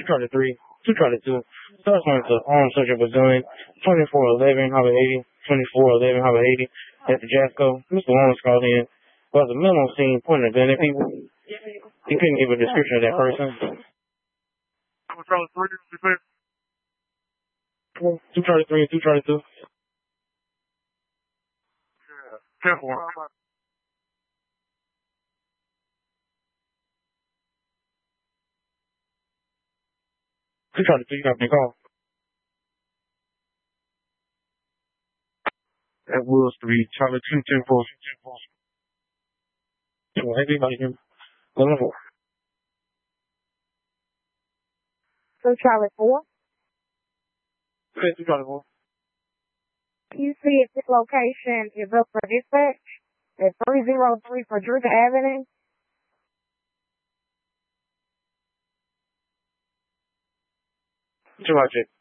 Charlie 3, 2 Charlie 2. Starts on to armed subject was doing 2411, Harbor 80, 2411, Harbor 80 at the Jasco. Mr. Lawrence called in. There was a memo scene pointing a gun at people. He couldn't give a description of that person. Charlie 3, you said? 2 Charlie 3 and 2 Charlie 2. Yeah, 10-4. Two Charlie 2, you got me call. At Will Street, Charlie 2, 10-4. Everybody can. 11-4. So Charlie 4. Okay, 2 Charlie 4. You see if this location is up for dispatch at 303 Frederica Avenue. Two Charlie 6.